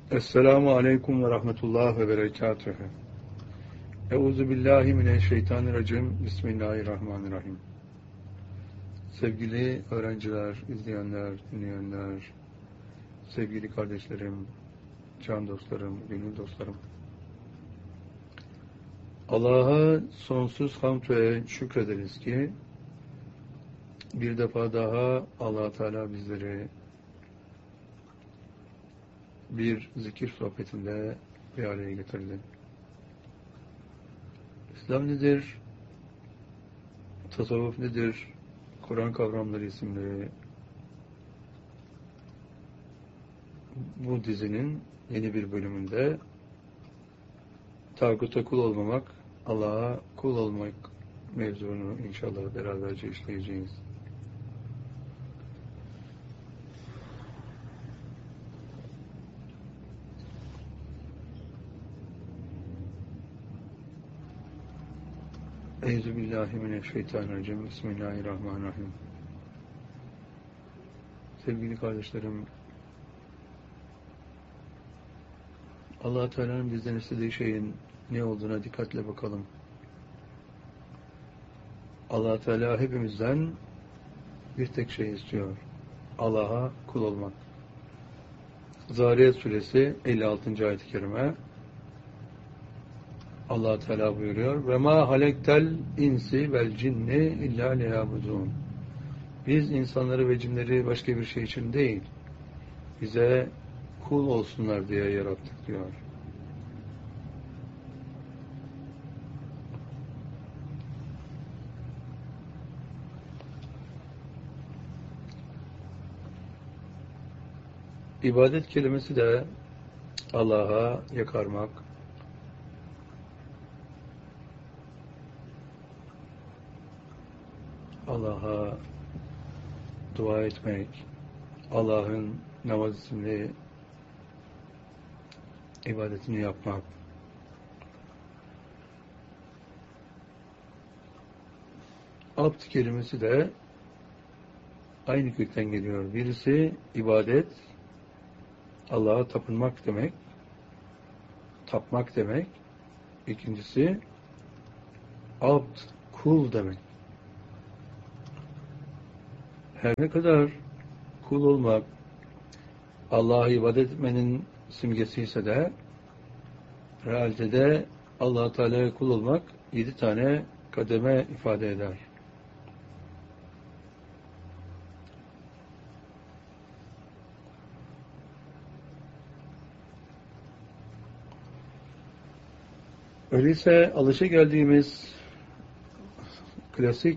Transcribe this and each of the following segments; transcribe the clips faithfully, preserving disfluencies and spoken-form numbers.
Esselamu Aleyküm ve Rahmetullah ve Berekatühü. Euzu billahi mineşşeytanirracim. Bismillahirrahmanirrahim. Sevgili öğrenciler, izleyenler, dinleyenler, sevgili kardeşlerim, can dostlarım, gönül dostlarım. Allah'a sonsuz hamd ve şükrederiz ki bir defa daha Allah Teala bizleri bir zikir sohbetinde bir araya getirdi. İslam nedir? Tasavvuf nedir? Kur'an Kavramları isimli bu dizinin yeni bir bölümünde tağuta kul olmamak, Allah'a kul olmak mevzunu inşallah beraberce işleyeceğiz. Euzubillahimineşşeytanirracim. Bismillahirrahmanirrahim. Sevgili kardeşlerim, Allah Teala'nın bizden istediği şeyin ne olduğuna dikkatle bakalım. Allah Teala hepimizden bir tek şey istiyor. Allah'a kul olmak. Zariyat suresi elli altıncı ayet-i kerime Allah Teala buyuruyor: "Ve ma halektel insi vel cinni illa liyabudun." Biz insanları ve cinleri başka bir şey için değil, bize kul olsunlar diye yarattık diyor. İbadet kelimesi de Allah'a yakarmak, Allah'a dua etmek, Allah'ın namaz isimli ibadetini yapmak. Abd kelimesi de aynı kökten geliyor. Birisi ibadet, Allah'a tapınmak demek, tapmak demek. İkincisi abd, kul demek. Her ne kadar kul olmak Allah'a ibadet etmenin simgesi ise de realitede Allah-u Teala'ya kul olmak yedi tane kademe ifade eder. Öyleyse alışageldiğimiz klasik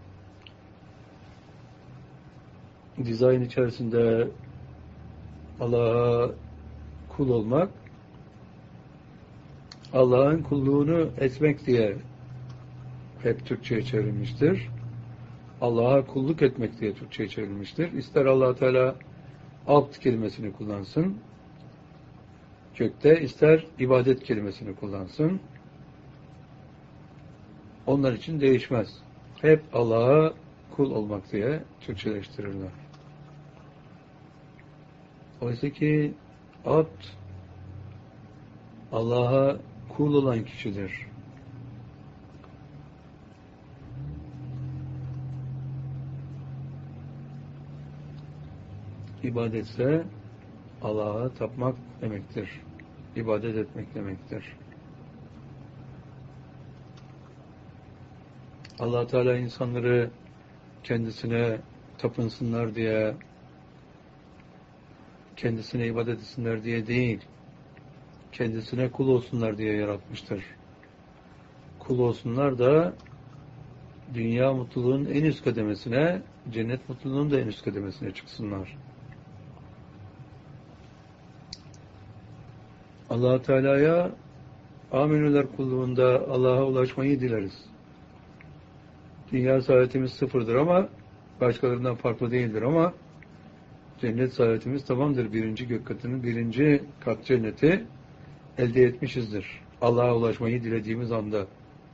dizayn içerisinde Allah'a kul olmak, Allah'ın kulluğunu etmek diye hep Türkçe'ye çevrilmiştir. Allah'a kulluk etmek diye Türkçe'ye çevrilmiştir. İster Allah Teala abd kelimesini kullansın kökte, ister ibadet kelimesini kullansın. Onlar için değişmez. Hep Allah'a kul olmak diye Türkçeleştirirler. Oysa ki abd Allah'a kul olan kişidir. İbadetse Allah'a tapmak demektir. İbadet etmek demektir. Allah Teala insanları kendisine tapınsınlar diye, kendisine ibadet etsinler diye değil, kendisine kul olsunlar diye yaratmıştır. Kul olsunlar da dünya mutluluğunun en üst kademesine, cennet mutluluğunun da en üst kademesine çıksınlar. Allah Teala'ya amenüler kulluğunda Allah'a ulaşmayı dileriz. Dünya saadetimiz sıfırdır ama başkalarından farklı değildir ama cennet saadetimiz tamamdır. Birinci gök katının birinci kat cenneti elde etmişizdir. Allah'a ulaşmayı dilediğimiz anda.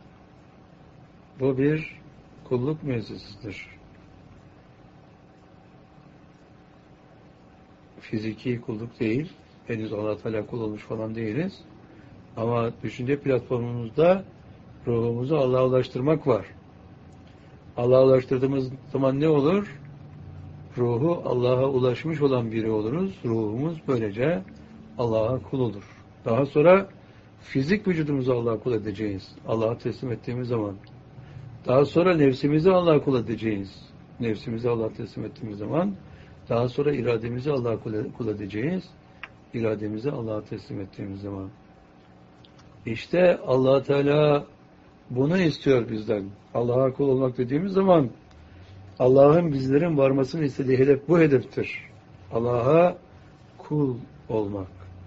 Bu bir kulluk mevzisidir. Fiziki kulluk değil, Henüz Allah Teala kul olmuş falan değiliz. Ama düşünce platformumuzda ruhumuzu Allah'a ulaştırmak var. Allah'a ulaştırdığımız zaman ne olur? Ruhu Allah'a ulaşmış olan biri oluruz. Ruhumuz böylece Allah'a kul olur. Daha sonra fizik vücudumuzu Allah'a kul edeceğiz. Allah'a teslim ettiğimiz zaman. Daha sonra nefsimizi Allah'a kul edeceğiz. Nefsimizi Allah'a teslim ettiğimiz zaman. Daha sonra irademizi Allah'a kul edeceğiz. İrademizi Allah'a teslim ettiğimiz zaman. İşte Allah Teala bunu istiyor bizden. Allah'a kul olmak dediğimiz zaman Allah'ın bizlerin varmasını istediği hedef bu hedeftir. Allah'a kul olmak.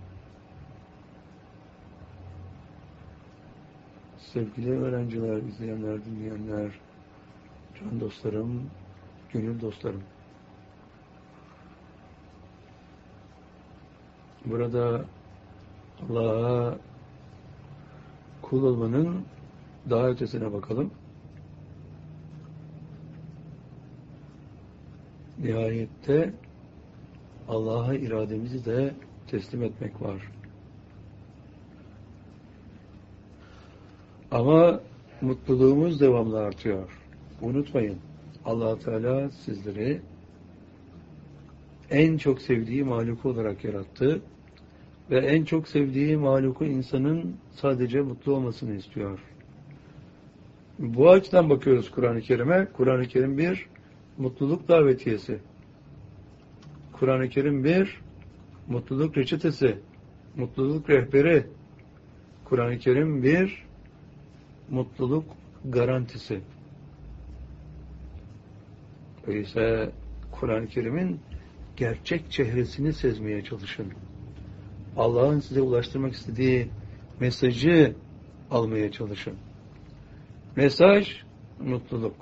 Sevgili öğrenciler, izleyenler, dinleyenler, can dostlarım, gönül dostlarım. Burada Allah'a kul olmanın daha ötesine bakalım. Nihayette Allah'a irademizi de teslim etmek var. Ama mutluluğumuz devamlı artıyor. Unutmayın, Allah Teala sizleri en çok sevdiği mahluku olarak yarattı ve en çok sevdiği mahluku insanın sadece mutlu olmasını istiyor. Bu açıdan bakıyoruz Kur'an-ı Kerim'e. Kur'an-ı Kerim bir mutluluk davetiyesi. Kur'an-ı Kerim bir mutluluk reçetesi, mutluluk rehberi. Kur'an-ı Kerim bir mutluluk garantisi. Öyleyse Kur'an-ı Kerim'in gerçek çehresini sezmeye çalışın. Allah'ın size ulaştırmak istediği mesajı almaya çalışın. Mesaj mutluluk.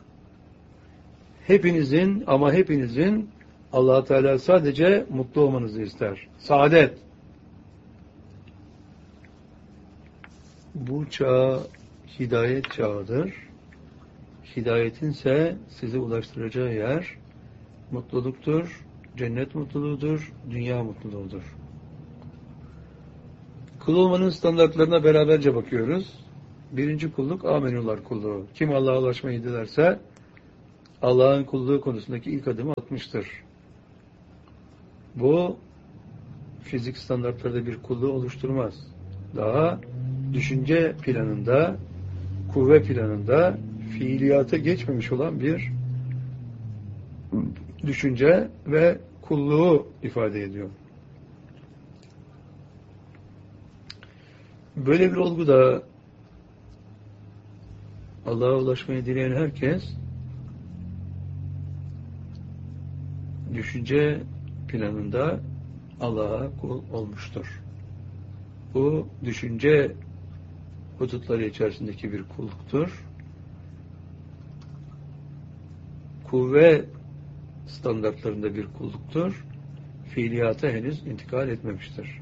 Hepinizin ama hepinizin Allah Teala sadece mutlu olmanızı ister. Saadet. Bu çağ hidayet çağıdır. Hidayetin ise sizi ulaştıracağı yer mutluluktur, cennet mutluluğudur, dünya mutluluğudur. Kul olmanın standartlarına beraberce bakıyoruz. Birinci kulluk amenular kulluğu. Kim Allah'a ulaşmayı dilerse Allah'ın kulluğu konusundaki ilk adımı atmıştır. Bu fizik standartlarda bir kulluğu oluşturmaz. Daha düşünce planında, kuvve planında fiiliyata geçmemiş olan bir düşünce ve kulluğu ifade ediyor. Böyle bir olguda Allah'a ulaşmayı dileyen herkes düşünce planında Allah'a kul olmuştur. Bu düşünce hudutları içerisindeki bir kulluktur. Kuvve standartlarında bir kulluktur. Fiiliyata henüz intikal etmemiştir.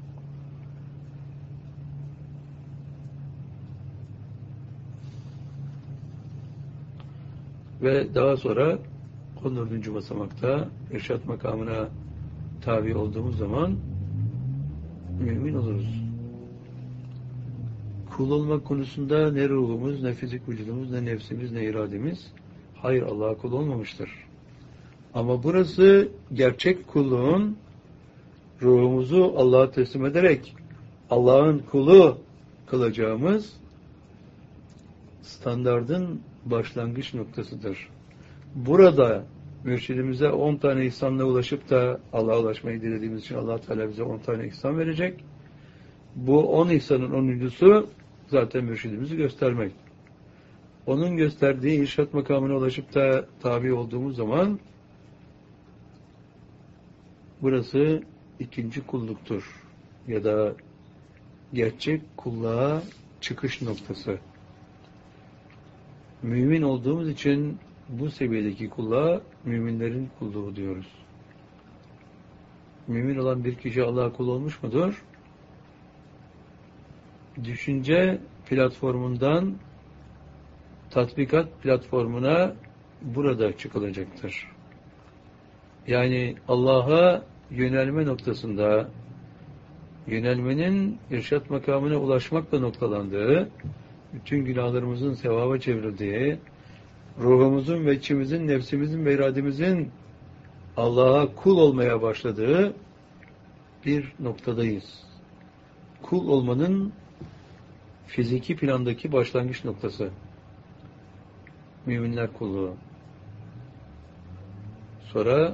Ve daha sonra on dördüncü basamakta irşat makamına tabi olduğumuz zaman mümin oluruz. Kul olmak konusunda ne ruhumuz, ne fizik vücudumuz, ne nefsimiz, ne irademiz hayır Allah'a kul olmamıştır. Ama burası gerçek kulluğun ruhumuzu Allah'a teslim ederek Allah'ın kulu kılacağımız standardın başlangıç noktasıdır. Burada mürşidimize on tane ihsanla ulaşıp da Allah'a ulaşmayı dilediğimiz için Allah Teala bize on tane ihsan verecek. Bu on ihsanın onuncusu zaten mürşidimizi göstermek. Onun gösterdiği irşat makamına ulaşıp da tabi olduğumuz zaman burası ikinci kulluktur. Ya da gerçek kulluğa çıkış noktası. Mümin olduğumuz için bu seviyedeki kulluğa müminlerin kulluğu diyoruz. Mümin olan bir kişi Allah'a kul olmuş mudur? Düşünce platformundan tatbikat platformuna burada çıkılacaktır. Yani Allah'a yönelme noktasında yönelmenin irşat makamına ulaşmakla noktalandığı, bütün günahlarımızın sevaba çevrildiği, ruhumuzun ve içimizin, nefsimizin ve irademizin Allah'a kul olmaya başladığı bir noktadayız. Kul olmanın fiziki plandaki başlangıç noktası. Müminler kulluğu. Sonra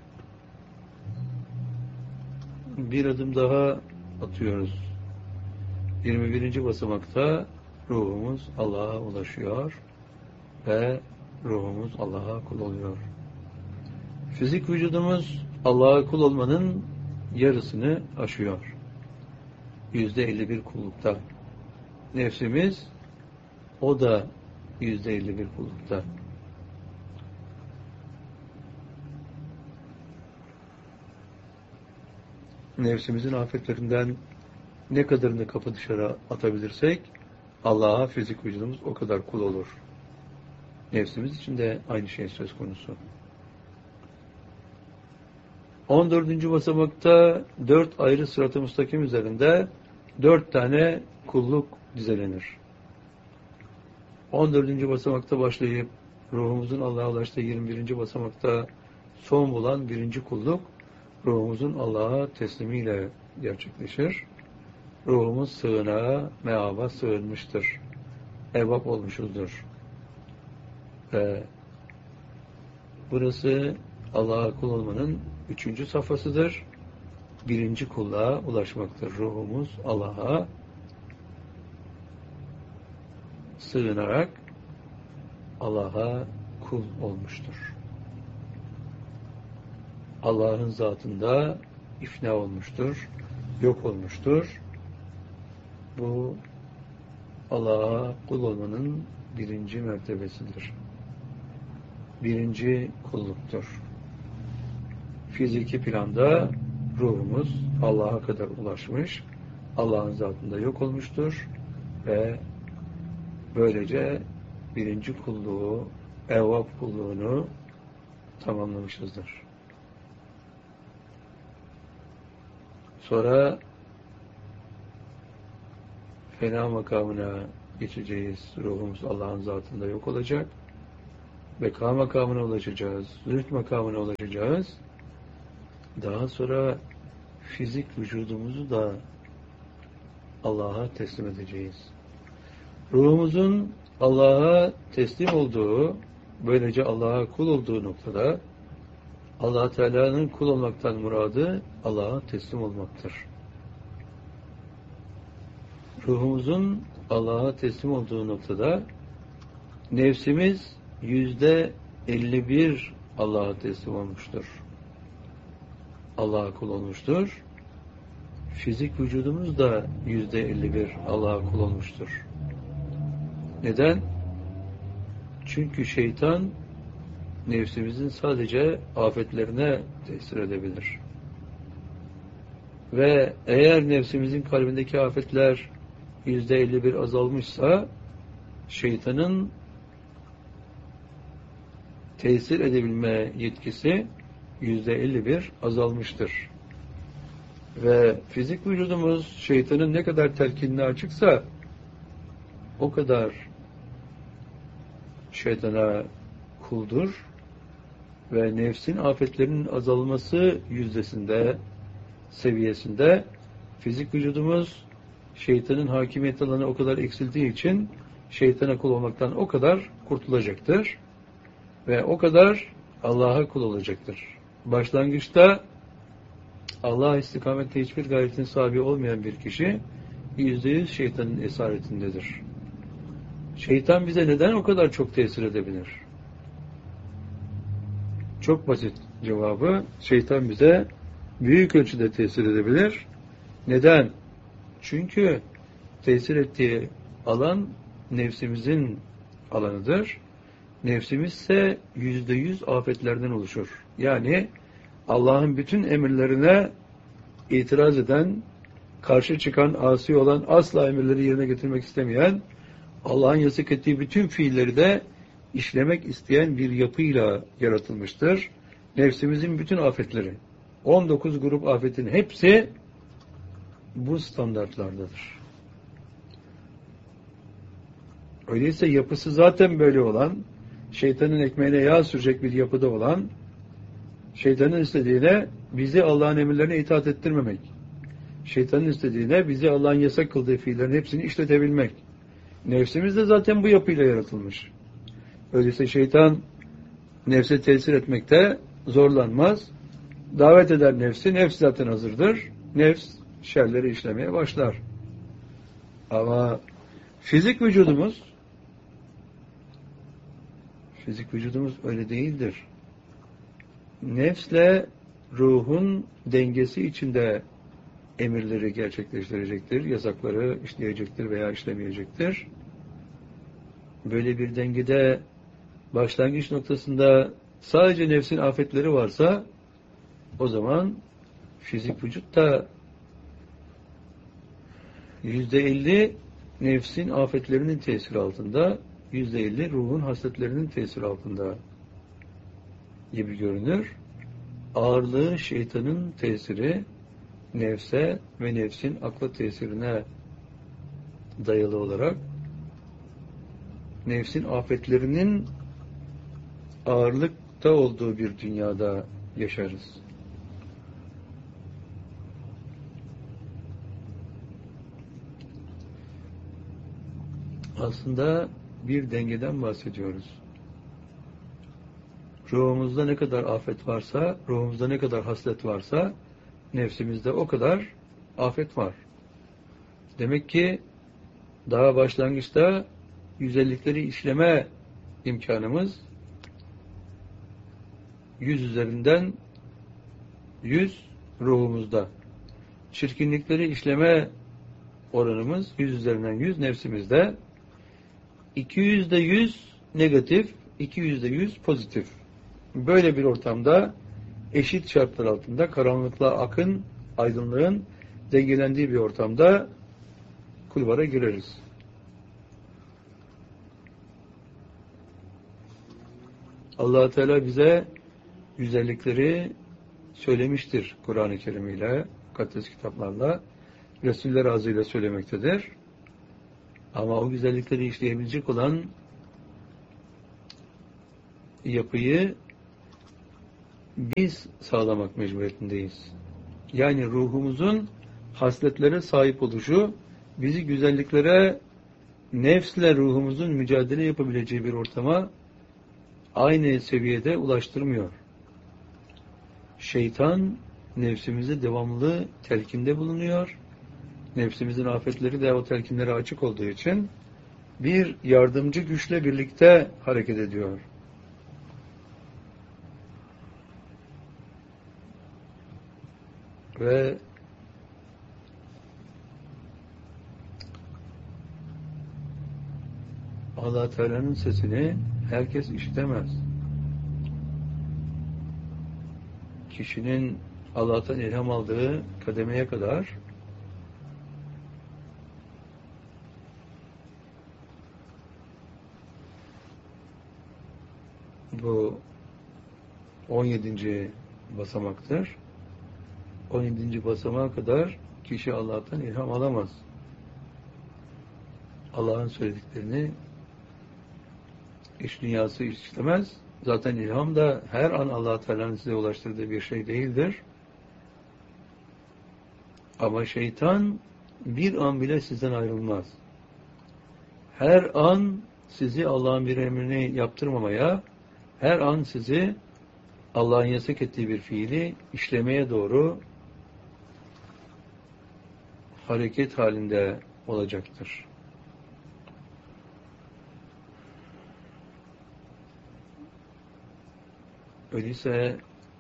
bir adım daha atıyoruz. yirmi birinci basamakta ruhumuz Allah'a ulaşıyor ve ruhumuz Allah'a kul oluyor. Fizik vücudumuz Allah'a kul olmanın yarısını aşıyor. Yüzde elli bir kullukta. Nefsimiz o da yüzde elli bir kullukta. Nefsimizin afetlerinden ne kadarını kapı dışarı atabilirsek Allah'a fizik vücudumuz o kadar kul olur. Nefsimiz için de aynı şey söz konusu. on dördüncü basamakta dört ayrı sırat-ı müstakim üzerinde dört tane kulluk dizelenir. on dördüncü basamakta başlayıp ruhumuzun Allah'a ulaştığı yirmi birinci basamakta son bulan birinci kulluk ruhumuzun Allah'a teslimiyle gerçekleşir. Ruhumuz sığınağa, meaba sığınmıştır. Evvap olmuşuzdur. Ve burası Allah'a kul olmanın üçüncü safhasıdır. Birinci kulluğa ulaşmaktır. Ruhumuz Allah'a sığınarak Allah'a kul olmuştur. Allah'ın zatında ifna olmuştur, yok olmuştur. Bu Allah'a kul olmanın birinci mertebesidir. Birinci kulluktur. Fiziki planda ruhumuz Allah'a kadar ulaşmış, Allah'ın zatında yok olmuştur ve böylece birinci kulluğu, evvab kulluğunu tamamlamışızdır. Sonra fena makamına geçeceğiz. Ruhumuz Allah'ın zatında yok olacak. Beka makamına ulaşacağız. Zühd makamına ulaşacağız. Daha sonra fizik vücudumuzu da Allah'a teslim edeceğiz. Ruhumuzun Allah'a teslim olduğu, böylece Allah'a kul olduğu noktada Allah Teala'nın kul olmaktan muradı Allah'a teslim olmaktır. Ruhumuzun Allah'a teslim olduğu noktada nefsimiz yüzde elli bir Allah'a teslim olmuştur. Allah'a kul olmuştur. Fizik vücudumuz da yüzde elli bir Allah'a kul olmuştur. Neden? Çünkü şeytan nefsimizin sadece afetlerine tesir edebilir. Ve eğer nefsimizin kalbindeki afetler yüzde elli bir azalmışsa şeytanın tesir edebilme yetkisi yüzde elli bir azalmıştır. Ve fizik vücudumuz şeytanın ne kadar telkinine açıksa o kadar şeytana kuldur ve nefsin afetlerinin azalması yüzdesinde, seviyesinde fizik vücudumuz şeytanın hakimiyet alanı o kadar eksildiği için şeytana kul olmaktan o kadar kurtulacaktır ve o kadar Allah'a kul olacaktır. Başlangıçta Allah istikamette hiçbir gayretin sahibi olmayan bir kişi yüzde yüz şeytanın esaretindedir. Şeytan bize neden o kadar çok tesir edebilir? Çok basit cevabı, şeytan bize büyük ölçüde tesir edebilir. Neden? Çünkü tesir ettiği alan nefsimizin alanıdır. Nefsimiz ise yüzde yüz afetlerden oluşur. Yani Allah'ın bütün emirlerine itiraz eden, karşı çıkan, asi olan, asla emirleri yerine getirmek istemeyen, Allah'ın yasak ettiği bütün fiilleri de işlemek isteyen bir yapıyla yaratılmıştır. Nefsimizin bütün afetleri, on dokuz grup afetin hepsi bu standartlardadır. Öyleyse yapısı zaten böyle olan, şeytanın ekmeğine yağ sürecek bir yapıda olan, şeytanın istediğine bizi Allah'ın emirlerine itaat ettirmemek, şeytanın istediğine bizi Allah'ın yasak kıldığı fiillerin hepsini işletebilmek. Nefsimiz de zaten bu yapıyla yaratılmış. Öyleyse şeytan nefse tesir etmekte zorlanmaz. Davet eder nefsi, nefs zaten hazırdır. Nefs şerleri işlemeye başlar. Ama fizik vücudumuz fizik vücudumuz öyle değildir. Nefsle ruhun dengesi içinde emirleri gerçekleştirecektir, yasakları işleyecektir veya işlemeyecektir. Böyle bir dengede başlangıç noktasında sadece nefsin afetleri varsa o zaman fizik vücut da yüzde elli nefsin afetlerinin tesiri altında, yüzde elli ruhun hasletlerinin tesiri altında gibi görünür. Ağırlığı şeytanın tesiri nefse ve nefsin akla tesirine dayalı olarak nefsin afetlerinin ağırlıkta olduğu bir dünyada yaşarız. Aslında bir dengeden bahsediyoruz. Ruhumuzda ne kadar afet varsa, ruhumuzda ne kadar haslet varsa, nefsimizde o kadar afet var. Demek ki daha başlangıçta güzellikleri işleme imkanımız yüz üzerinden yüz ruhumuzda. Çirkinlikleri işleme oranımız yüz üzerinden yüz nefsimizde. iki yüzde yüz negatif, iki yüzde yüz pozitif. Böyle bir ortamda eşit şartlar altında karanlıkla akın, aydınlığın dengelendiği bir ortamda kulvara gireriz. Allah Teala bize güzellikleri söylemiştir Kur'an-ı Kerim ile, mukaddes kitaplarla, Resuller ağzıyla söylemektedir. Ama o güzellikleri işleyebilecek olan yapıyı biz sağlamak mecburiyetindeyiz. Yani ruhumuzun hasletlere sahip oluşu bizi güzelliklere, nefsle ruhumuzun mücadele yapabileceği bir ortama aynı seviyede ulaştırmıyor. Şeytan nefsimize devamlı telkinde bulunuyor. Nefsimizin afetleri de o telkinlere açık olduğu için bir yardımcı güçle birlikte hareket ediyor. Ve Allah Teala'nın sesini herkes işitemez. Kişinin Allah'tan ilham aldığı kademeye kadar bu on yedinci basamaktır. on yedinci basamağa kadar kişi Allah'tan ilham alamaz. Allah'ın söylediklerini iç dünyası işlemez. Zaten ilham da her an Allah Teala'nın size ulaştırdığı bir şey değildir. Ama şeytan bir an bile sizden ayrılmaz. Her an sizi Allah'ın bir emrini yaptırmamaya, her an sizi Allah'ın yasak ettiği bir fiili işlemeye doğru hareket halinde olacaktır. Öyleyse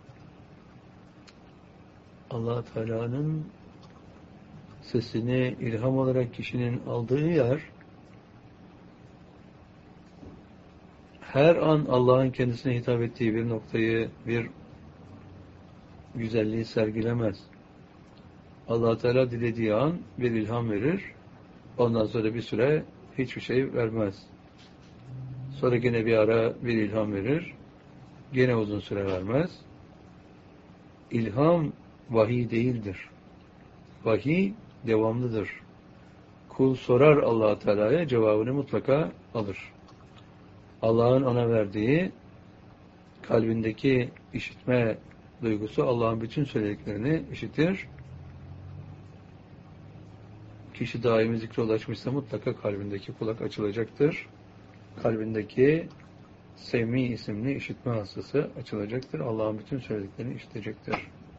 Allah Teala'nın sesini ilham olarak kişinin aldığı yer her an Allah'ın kendisine hitap ettiği bir noktayı, bir güzelliği sergilemez. Allah Teala dilediği an bir ilham verir. Ondan sonra bir süre hiçbir şey vermez. Sonra gene bir ara bir ilham verir. Gene uzun süre vermez. İlham vahiy değildir. Vahiy devamlıdır. Kul sorar Allah-u Teala'ya, cevabını mutlaka alır. Allah'ın ona verdiği kalbindeki işitme duygusu Allah'ın bütün söylediklerini işitir. Kişi daimi zikre ulaşmışsa mutlaka kalbindeki kulak açılacaktır. Kalbindeki Semî isimli işitme hastası açılacaktır. Allah'ın bütün söylediklerini işitecektir.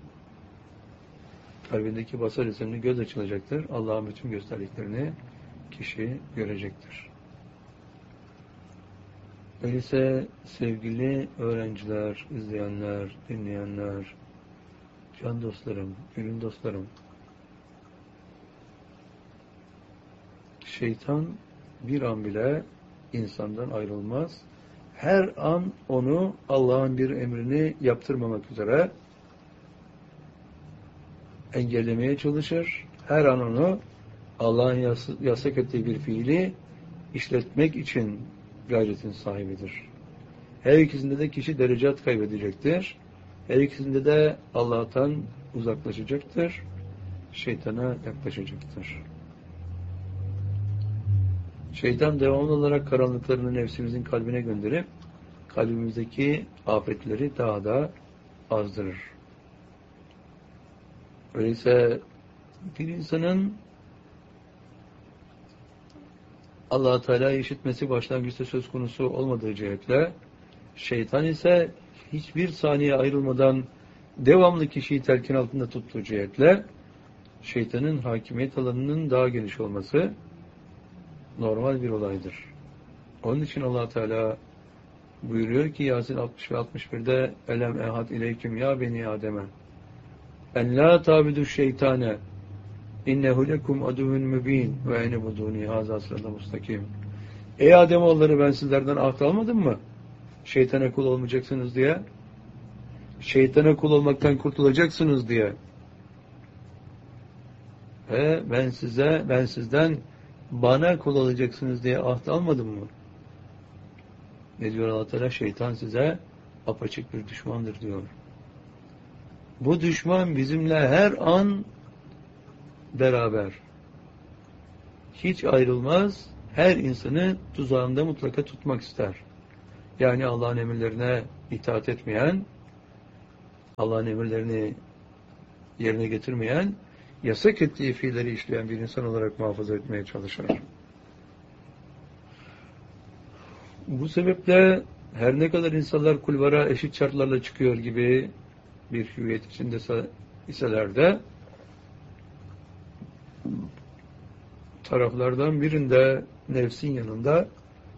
Kalbindeki basar isimli göz açılacaktır. Allah'ın bütün gösterdiklerini kişi görecektir. Öyleyse sevgili öğrenciler, izleyenler, dinleyenler, can dostlarım, gönül dostlarım, şeytan bir an bile insandan ayrılmaz. Her an onu Allah'ın bir emrini yaptırmamak üzere engellemeye çalışır. Her an onu Allah'ın yas yasak ettiği bir fiili işletmek için gayretin sahibidir. Her ikisinde de kişi derecat kaybedecektir. Her ikisinde de Allah'tan uzaklaşacaktır. Şeytana yaklaşacaktır. Şeytan devamlı olarak karanlıklarını nefsimizin kalbine gönderip kalbimizdeki afetleri daha da azdırır. Öyleyse bir insanın Allah-u Teala'yı işitmesi başlangıçta söz konusu olmadığı cihetle, şeytan ise hiçbir saniye ayrılmadan devamlı kişiyi telkin altında tuttuğu cihetle, şeytanın hakimiyet alanının daha geniş olması normal bir olaydır. Onun için Allah Teala buyuruyor ki Yasin altmış ve altmış birde Elem ehad ileyküm ya beni Adem'e en la tabidu şeytane innehu lekum aduvun mübin ve ene buduni haza sırada mustakim. Ey Ademoğulları, ben sizlerden ahd almadım mı? Şeytana kul olmayacaksınız diye. Şeytana kul olmaktan kurtulacaksınız diye. Ve ben size, ben sizden bana kul olacaksınız diye ahd almadım mı? Ne diyor Allah Teala? Şeytan size apaçık bir düşmandır diyor. Bu düşman bizimle her an beraber. Hiç ayrılmaz. Her insanı tuzağında mutlaka tutmak ister. Yani Allah'ın emirlerine itaat etmeyen, Allah'ın emirlerini yerine getirmeyen, yasak ettiği fiilleri işleyen bir insan olarak muhafaza etmeye çalışır. Bu sebeple her ne kadar insanlar kulvara eşit şartlarla çıkıyor gibi bir hüviyet içinde iseler de taraflardan birinde nefsin yanında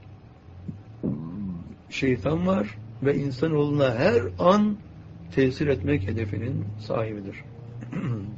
şeytan var ve insanoğluna her an tesir etmek hedefinin sahibidir.